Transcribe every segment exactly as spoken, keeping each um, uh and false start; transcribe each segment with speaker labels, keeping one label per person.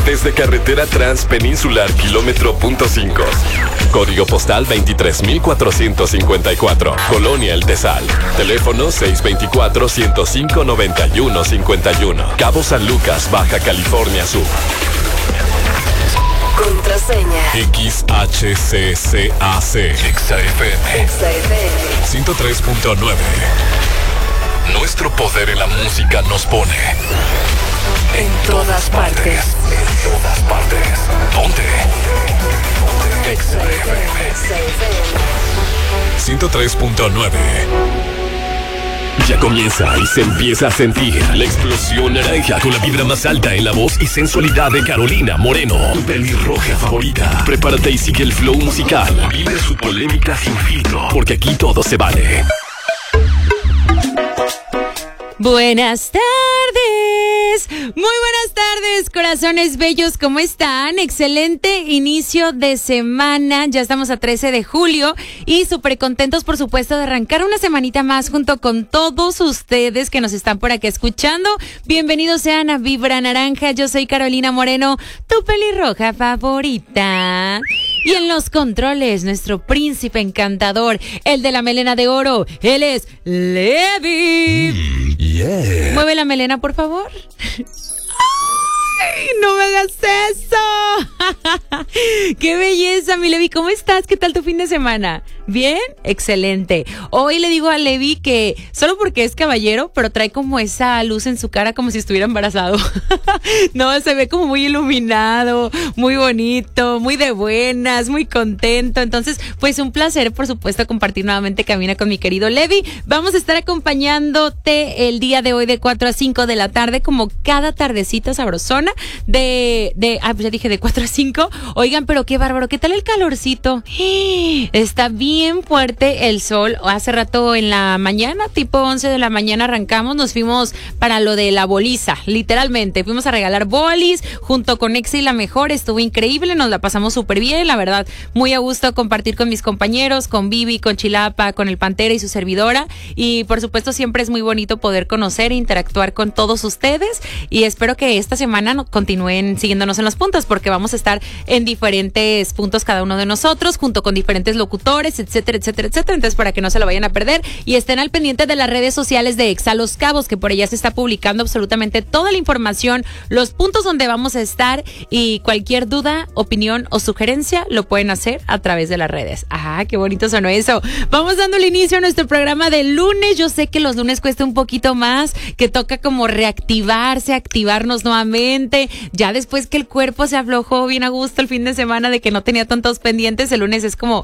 Speaker 1: desde carretera transpeninsular kilómetro punto cinco. Código postal veintitrés mil cuatrocientos cincuenta y cuatro. Colonia El Tesal. Teléfono seis dos cuatro, uno cero cinco, nueve uno cinco uno. Cabo San Lucas, Baja California Sur.
Speaker 2: Contraseña
Speaker 1: X H C C A C Exa F M
Speaker 2: Exa F M
Speaker 1: ciento tres punto nueve. Nuestro poder en la música nos pone
Speaker 2: en todas partes.
Speaker 1: En todas partes. Ponte Exa F M ciento tres punto nueve. Ya comienza y se empieza a sentir la explosión naranja con la vibra más alta en la voz y sensualidad de Carolina Moreno, tu pelirroja favorita. Prepárate y sigue el flow musical. Vive su polémica sin filtro, porque aquí todo se vale.
Speaker 3: Buenas tardes, muy buenas tardes, corazones bellos, ¿cómo están? Excelente inicio de semana, ya estamos a trece de julio y súper contentos, por supuesto, de arrancar una semanita más junto con todos ustedes que nos están por aquí escuchando. Bienvenidos sean a Vibra Naranja, yo soy Carolina Moreno, tu pelirroja favorita. Y en los controles, nuestro príncipe encantador, el de la melena de oro, él es Levi.
Speaker 1: Mm, yeah.
Speaker 3: Mueve la melena, por favor. ¡Ay, no me hagas eso! ¡Qué belleza, mi Levi! ¿Cómo estás? ¿Qué tal tu fin de semana? ¿Bien? Excelente. Hoy le digo a Levi que solo porque es caballero, pero trae como esa luz en su cara como si estuviera embarazado. No, se ve como muy iluminado, muy bonito, muy de buenas, muy contento. Entonces, pues un placer, por supuesto, compartir nuevamente cabina con mi querido Levi. Vamos a estar acompañándote el día de hoy de cuatro a cinco de la tarde, como cada tardecita sabrosona. De, de, ah, pues ya dije de cuatro a cinco. Oigan, pero qué bárbaro, ¿qué tal el calorcito? Está bien fuerte el sol. Hace rato en la mañana, tipo once de la mañana arrancamos, nos fuimos para lo de la boliza, literalmente. Fuimos a regalar bolis junto con Exa y La Mejor, estuvo increíble, nos la pasamos súper bien, la verdad, muy a gusto compartir con mis compañeros, con Vivi, con Chilapa, con el Pantera y su servidora. Y por supuesto siempre es muy bonito poder conocer e interactuar con todos ustedes. Y espero que esta semana continúen siguiéndonos en los puntos, porque vamos a estar en diferentes puntos cada uno de nosotros, junto con diferentes locutores, etcétera, etcétera, etcétera. Entonces, para que no se lo vayan a perder y estén al pendiente de las redes sociales de Exa Los Cabos, que por allá se está publicando absolutamente toda la información, los puntos donde vamos a estar, y cualquier duda, opinión o sugerencia lo pueden hacer a través de las redes. Ah, qué bonito sonó eso. Vamos dando el inicio a nuestro programa de lunes. Yo sé que los lunes cuesta un poquito más, que toca como reactivarse, activarnos nuevamente. Ya después que el cuerpo se aflojó bien a gusto el fin de semana de que no tenía tantos pendientes, el lunes es como,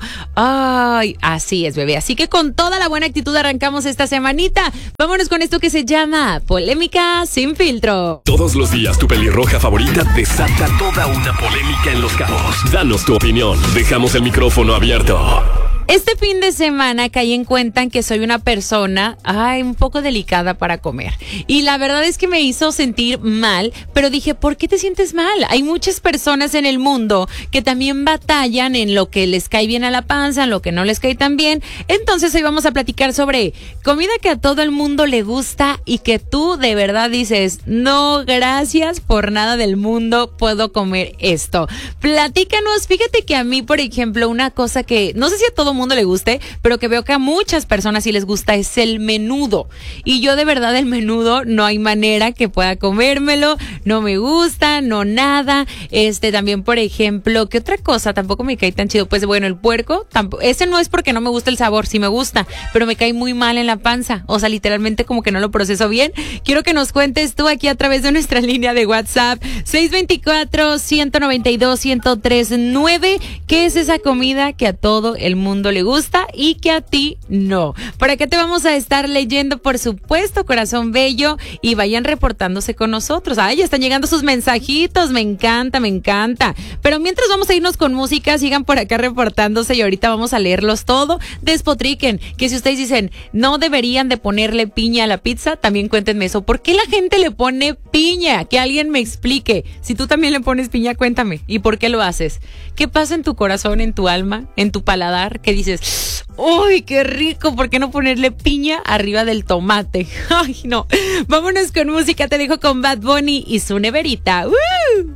Speaker 3: ay, así es, bebé. Así que con toda la buena actitud arrancamos esta semanita. Vámonos con esto que se llama Polémica Sin Filtro.
Speaker 1: Todos los días tu pelirroja favorita desata toda una polémica en Los Cabos. Danos tu opinión, dejamos el micrófono abierto.
Speaker 3: Este fin de semana caí en cuenta en que soy una persona, ay, un poco delicada para comer. Y la verdad es que me hizo sentir mal, pero dije, ¿por qué te sientes mal? Hay muchas personas en el mundo que también batallan en lo que les cae bien a la panza, en lo que no les cae tan bien. Entonces hoy vamos a platicar sobre comida que a todo el mundo le gusta y que tú de verdad dices, no, gracias, por nada del mundo puedo comer esto. Platícanos, fíjate que a mí, por ejemplo, una cosa que no sé si a todo mundo le guste, pero que veo que a muchas personas sí les gusta, es el menudo. Y yo de verdad el menudo no hay manera que pueda comérmelo, no me gusta, no nada. Este también, por ejemplo, ¿qué otra cosa? Tampoco me cae tan chido. Pues bueno, el puerco, tampoco, ese no es porque no me gusta el sabor, sí me gusta, pero me cae muy mal en la panza. O sea, literalmente como que no lo proceso bien. Quiero que nos cuentes tú aquí a través de nuestra línea de WhatsApp seis dos cuatro, uno nueve dos, uno cero tres nueve. ¿Qué es esa comida que a todo el mundo le gusta y que a ti no? Por acá te vamos a estar leyendo, por supuesto, corazón bello, y vayan reportándose con nosotros. Ay, ya están llegando sus mensajitos, me encanta, me encanta. Pero mientras vamos a irnos con música, sigan por acá reportándose y ahorita vamos a leerlos todo. Despotriquen, que si ustedes dicen no deberían de ponerle piña a la pizza, también cuéntenme eso. ¿Por qué la gente le pone piña? Que alguien me explique. Si tú también le pones piña, cuéntame. ¿Y por qué lo haces? ¿Qué pasa en tu corazón, en tu alma, en tu paladar? Que dices, ¡uy, qué rico! ¿Por qué no ponerle piña arriba del tomate? ¡Ay, no! Vámonos con música, te dejo con Bad Bunny y su neverita. ¡Uh!